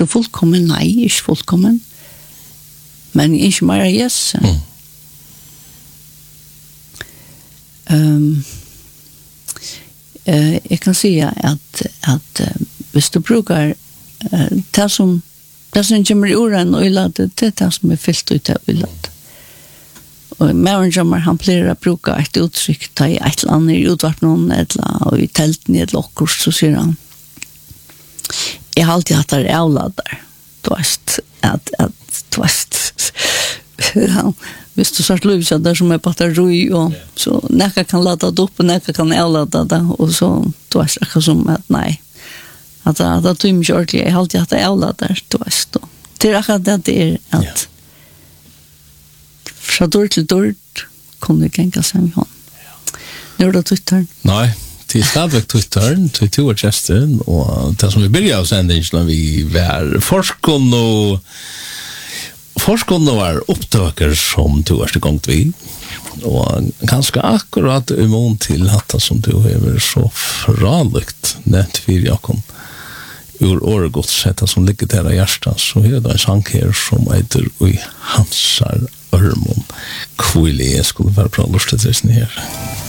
du fullkommen? Nei, ikke fullkommen. Men ikke mer yes. Jeg kan si at hvis du bruker det som kommer i ordet og det det som fyllt ut av ulat. Og Maren han pleier å bruke et uttrykk da i et eller annet i utvart noen og i telten i et lokkurs, så sier han jeg har alltid hatt det avlader du vet hvis du sagt lov så der som batteri og så nekka kan lada det opp og nekka kan avlada det og så du vet akkurat som at nei at det tog mig ordentlig jeg har alltid hatt det avlader du vet det akkurat det at fra dår til dår kunne jeg genka seg med hånd. Nå det Twitter? Nei, til stadigvæk Twitter, til 2 år gjesten, og det som vi begynner av sendingen, vi var forskerne var opptøker som 2 års gang vi, og ganske akkurat imot til hatt som du har så fralykt nett for Jakob ur åregodsettet som ligger der av hjertet, så er det en sang her som heter Ui Hansar Ørmon. Kvile, jeg skulle bare prøve å lurt til det her.